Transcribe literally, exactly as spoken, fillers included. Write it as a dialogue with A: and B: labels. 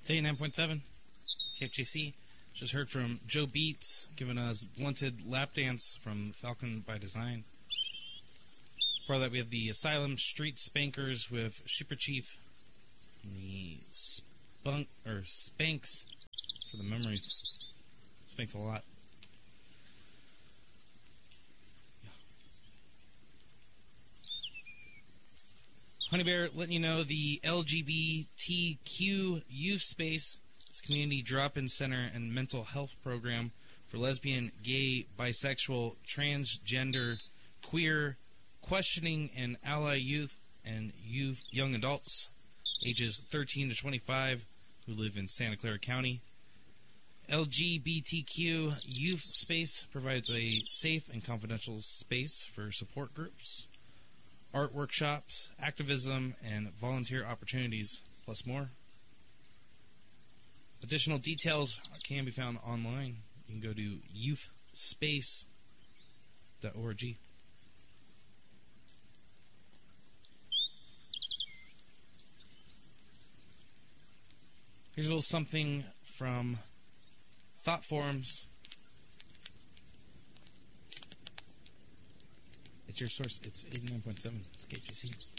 A: It's eighty-nine point seven, K F J C. Just heard from Joe Beats, giving us Blunted Lap Dance from Falcon by Design. Before that, we have the Asylum Street Spankers with Super Chief. And the Spunk, or Spanks, for the memories. Spanks a lot. Honey Bear letting you know the L G B T Q Youth Space is a community drop-in center and mental health program for lesbian, gay, bisexual, transgender, queer, questioning, and ally youth and youth young adults ages thirteen to twenty-five who live in Santa Clara County. L G B T Q Youth Space provides a safe and confidential space for support groups, art workshops, activism, and volunteer opportunities, plus more. Additional details can be found online. You can go to youth space dot org. Here's a little something from Thought Forums. It's your source. It's eighty-nine point seven. It's K H C.